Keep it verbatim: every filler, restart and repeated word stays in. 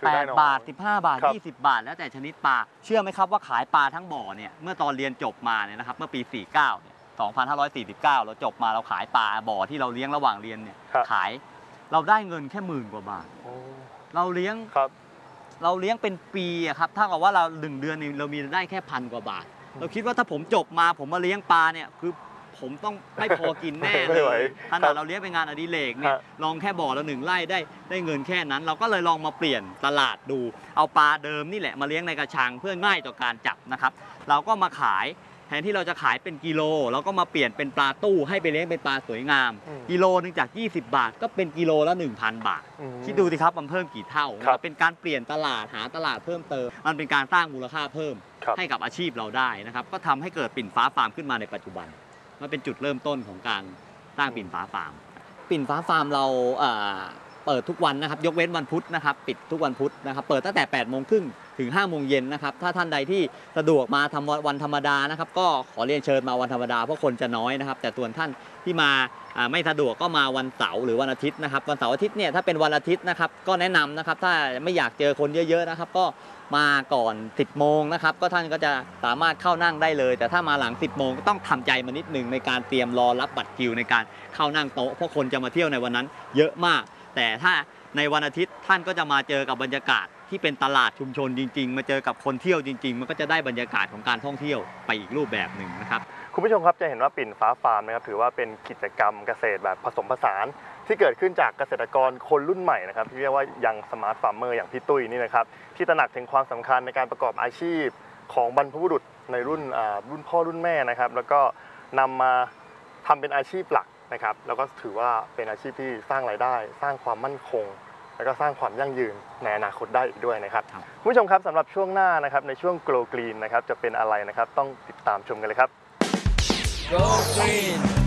แปดบาทสิบห้าบาทยี่สิบบาทแล้วแต่ชนิดปลาเชื่อไหมครับว่าขายปลาทั้งบ่อเนี่ยเมื่อตอนเรียนจบมาเนี่ยนะครับเมื่อปีสี่สิบเก้าเนี่ยสองพันห้าร้อยสี่สิบเก้าเราจบมาเราขายปลาบ่อที่เราเลี้ยงระหว่างเรียนเนี่ยขายเราได้เงินแค่หมื่นกว่าบาทเราเลี้ยงเราเลี้ยงเป็นปีอะครับถ้ากับว่าเราหนึ่งเดือนนึงเรามีได้แค่พันกว่าบาทเราคิดว่าถ้าผมจบมาผมมาเลี้ยงปลาเนี่ยคือผมต้องไม่พอกินแน่เลยขนาดเราเลี้ยงเป็นงานอดิเรกเนี่ยลองแค่บ่อละหนึ่งไร่ได้ได้เงินแค่นั้นเราก็เลยลองมาเปลี่ยนตลาดดูเอาปลาเดิมนี่แหละมาเลี้ยงในกระชังเพื่อง่ายต่อการจับนะครับเราก็มาขายแทนที่เราจะขายเป็นกิโลเราก็มาเปลี่ยนเป็นปลาตู้ให้ไปเลี้ยงเป็นปลาสวยงามกิโลนึงจากยี่สิบบาทก็เป็นกิโลละ หนึ่งพัน บาทคิดดูสิครับมันเพิ่มกี่เท่าเป็นการเปลี่ยนตลาดหาตลาดเพิ่มเติมมันเป็นการสร้างมูลค่าเพิ่มให้กับอาชีพเราได้นะครับก็ทำให้เกิดปิ่นฟ้าฟาร์มขึ้นมาในปัจจุบันมันเป็นจุดเริ่มต้นของการสร้างปิ่นฟ้าฟาร์มปิ่นฟ้าฟาร์มเราเปิดทุกวันนะครับยกเว้นวันพุธนะครับปิดทุกวันพุธนะครับเปิดตั้งแต่แปดโมงครึ่งถึงห้าโมงเย็นนะครับถ้าท่านใดที่สะดวกมาทำวันธรรมดานะครับก็ขอเรียนเชิญมาวันธรรมดาเพราะคนจะน้อยนะครับแต่ส่วนท่านที่มาไม่สะดวกก็มาวันเสาร์หรือวันอาทิตย์นะครับวันเสาร์อาทิตย์เนี่ยถ้าเป็นวันอาทิตย์นะครับก็แนะนำนะครับถ้าไม่อยากเจอคนเยอะๆนะครับก็มาก่อนสิบโมงนะครับก็ท่านก็จะสามารถเข้านั่งได้เลยแต่ถ้ามาหลังสิบโมงก็ต้องทำใจมานิดนึงในการเตรียมรอรับบัตรคิวในการเข้านั่งโต๊ะเพราะคนจะมาเที่ยวในวันนั้นเยอะมากแต่ถ้าในวันอาทิตย์ท่านก็จะมาเจอกับบรรยากาศที่เป็นตลาดชุมชนจริงๆมาเจอกับคนเที่ยวจริงๆมันก็จะได้บรรยากาศของการท่องเที่ยวไปอีกรูปแบบหนึ่งนะครับคุณผู้ชมครับจะเห็นว่าปิ่นฟ้าฟาร์มนะครับถือว่าเป็นกิจกรรมเกษตรแบบผสมผสานที่เกิดขึ้นจากเกษตรกรคนรุ่นใหม่นะครับที่เรียกว่ายังสมาร์ทฟาร์มเมอร์อย่างพี่ตุ้ยนี่นะครับที่ตระหนักถึงความสำคัญในการประกอบอาชีพของบรรพบุรุษในรุ่นรุ่นพ่อรุ่นแม่นะครับแล้วก็นำมาทำเป็นอาชีพหลักนะครับแล้วก็ถือว่าเป็นอาชีพที่สร้างรายได้สร้างความมั่นคงแล้วก็สร้างความยั่งยืนในอนาคตได้อีกด้วยนะครับคุณผู้ชมครับสำหรับช่วงหน้านะครับในช่วง Grow Green นะครับจะเป็นอะไรนะครับต้องติดตามชมกันเลยครับ Go Green